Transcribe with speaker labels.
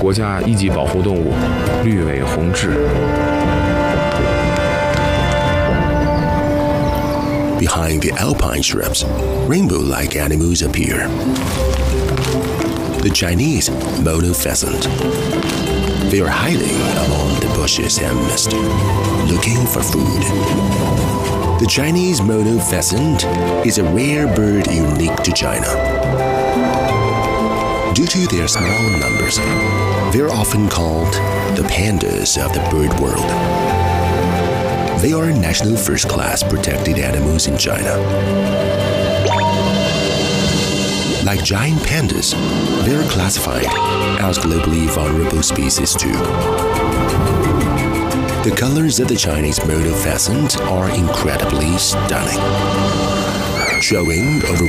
Speaker 1: 国家一级保护动物，绿尾红雉。
Speaker 2: Behind the alpine shrubs, rainbow-like animals appear. The Chinese mono pheasant. They are hiding among the bushes and mist, looking for food. The Chinese mono pheasant is a rare bird unique to China. Due to their small numbers, they are often called the pandas of the bird world. They are national first-class protected animals in China. Like giant pandas, they are classified as globally vulnerable species too. The colors of the Chinese mono pheasant are incredibly stunning, showing over